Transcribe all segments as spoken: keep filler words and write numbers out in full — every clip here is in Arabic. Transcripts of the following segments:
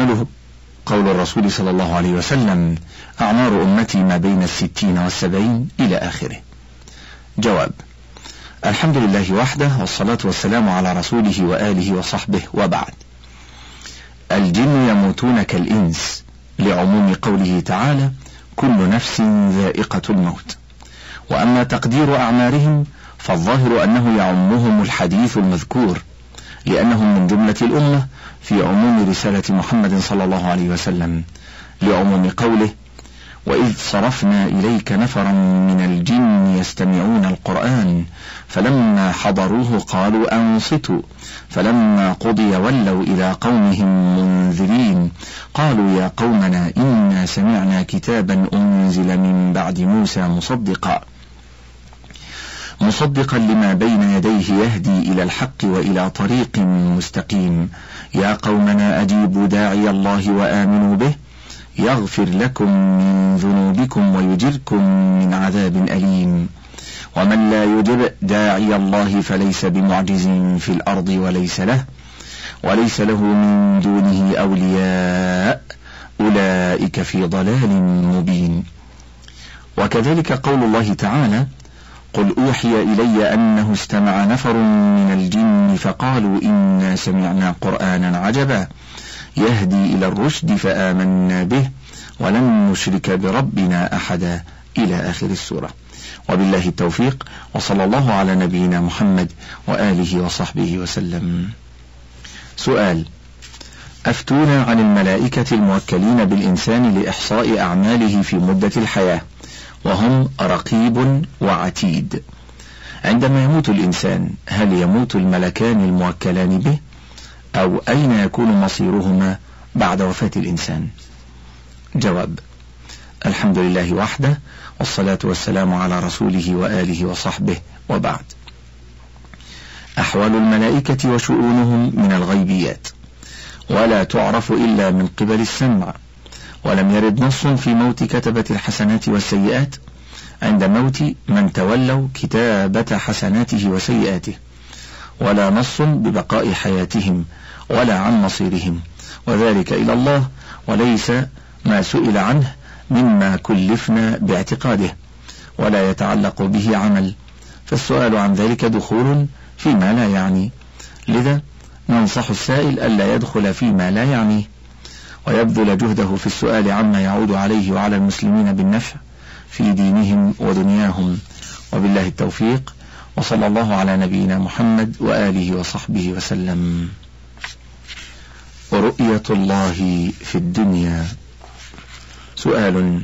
سؤاله: قول الرسول صلى الله عليه وسلم: أعمار أمتي ما بين الستين والسبعين إلى آخره. جواب: الحمد لله وحده، والصلاة والسلام على رسوله وآله وصحبه، وبعد. الجن يموتون كالإنس، لعموم قوله تعالى: كل نفس ذائقة الموت. وأما تقدير أعمارهم فالظاهر أنه يعمهم الحديث المذكور، لأنهم من جملة الأمة في عموم رسالة محمد صلى الله عليه وسلم، لعموم قوله: وإذ صرفنا إليك نفرا من الجن يستمعون القرآن فلما حضروه قالوا أنصتوا فلما قضي ولوا إلى قومهم منذرين قالوا يا قومنا إنا سمعنا كتابا أنزل من بعد موسى مصدقا مصدقا لما بين يديه يهدي إلى الحق وإلى طريق مستقيم يا قومنا أجيبوا داعي الله وآمنوا به يغفر لكم من ذنوبكم ويجركم من عذاب أليم ومن لا يجب داعي الله فليس بمعجز في الأرض وليس له وليس له من دونه أولياء أولئك في ضلال مبين. وكذلك قول الله تعالى: قل أوحي إلي أنه استمع نفر من الجن فقالوا إنا سمعنا قرآنا عجبا يهدي إلى الرشد فآمنا به ولن نشرك بربنا أحدا إلى آخر السورة. وبالله التوفيق، وصلى الله على نبينا محمد وآله وصحبه وسلم. سؤال: أفتونا عن الملائكة الموكلين بالإنسان لإحصاء أعماله في مدة الحياة، وهم رقيب وعتيد. عندما يموت الإنسان هل يموت الملكان الموكلان به، أو أين يكون مصيرهما بعد وفاة الإنسان؟ جواب: الحمد لله وحده، والصلاة والسلام على رسوله وآله وصحبه، وبعد. أحوال الملائكة وشؤونهم من الغيبيات، ولا تعرف إلا من قبل السمع، ولم يرد نص في موت كتبة الحسنات والسيئات عند موت من تولوا كتابة حسناته وسيئاته، ولا نص ببقاء حياتهم ولا عن مصيرهم، وذلك إلى الله، وليس ما سئل عنه مما كلفنا باعتقاده، ولا يتعلق به عمل، فالسؤال عن ذلك دخول فيما لا يعني، لذا ننصح السائل ألا يدخل فيما لا يعنيه، ويبذل جهده في السؤال عما يعود عليه وعلى المسلمين بالنفع في دينهم ودنياهم. وبالله التوفيق، وصلى الله على نبينا محمد وآله وصحبه وسلم. رؤية الله في الدنيا. سؤال: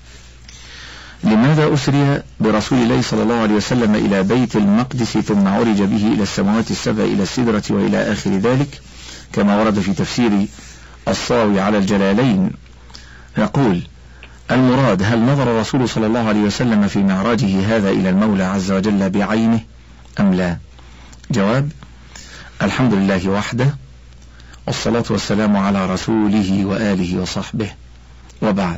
لماذا أسري برسول الله صلى الله عليه وسلم إلى بيت المقدس ثم عرج به إلى السماوات السبع إلى السدرة وإلى آخر ذلك، كما ورد في تفسير الصاوي على الجلالين؟ نقول: المراد: هل نظر الرسول صلى الله عليه وسلم في معراجه هذا إلى المولى عز وجل بعينه أم لا؟ جواب: الحمد لله وحده، والصلاة والسلام على رسوله وآله وصحبه، وبعد.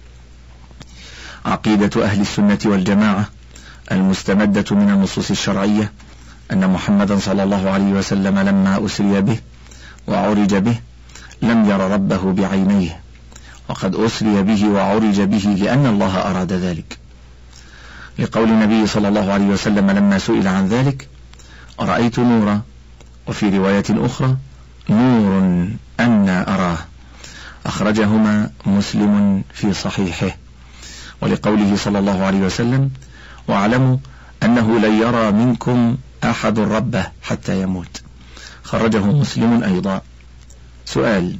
عقيدة أهل السنة والجماعة المستمدة من النصوص الشرعية أن محمدا صلى الله عليه وسلم لما أسري به وعرج به لم ير ربه بعينيه، وقد أسري به وعرج به لأن الله أراد ذلك، لقول النبي صلى الله عليه وسلم لما سئل عن ذلك: رأيت نورا، وفي رواية أخرى: نور أنا أراه، أخرجهما مسلم في صحيحه. ولقوله صلى الله عليه وسلم: واعلموا أنه لن يرى منكم أحد ربه حتى يموت، خرجه مسلم أيضا. سؤال: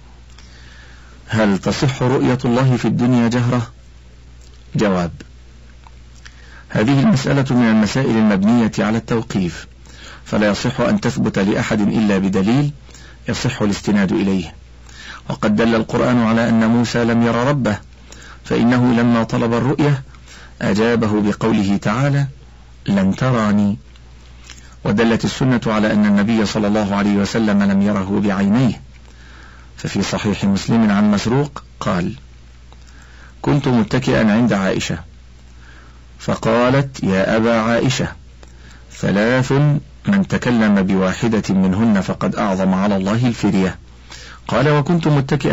هل تصح رؤية الله في الدنيا جهرة؟ جواب: هذه المسألة من المسائل المبنية على التوقيف، فلا يصح أن تثبت لأحد إلا بدليل يصح الاستناد إليه، وقد دل القرآن على أن موسى لم ير ربه، فإنه لما طلب الرؤية أجابه بقوله تعالى: لن تراني. ودلت السنة على أن النبي صلى الله عليه وسلم لم يره بعينيه، ففي صحيح مسلم عن مسروق قال: كنت متكئا عند عائشة فقالت: يا أبا عائشة، ثلاث من تكلم بواحدة منهن فقد أعظم على الله الفرية. قال: وكنت متكئا